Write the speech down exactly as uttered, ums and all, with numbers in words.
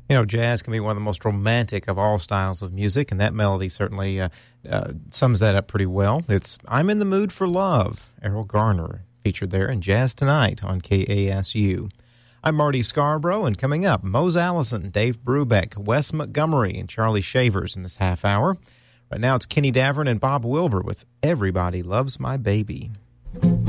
You know, jazz can be one of the most romantic of all styles of music, and that melody certainly uh, uh, sums that up pretty well. It's I'm in the Mood for Love, Errol Garner, featured there in Jazz Tonight on K A S U. I'm Marty Scarborough, and coming up, Mose Allison, Dave Brubeck, Wes Montgomery, and Charlie Shavers in this half hour. Right now, it's Kenny Davern and Bob Wilbur with Everybody Loves My Baby.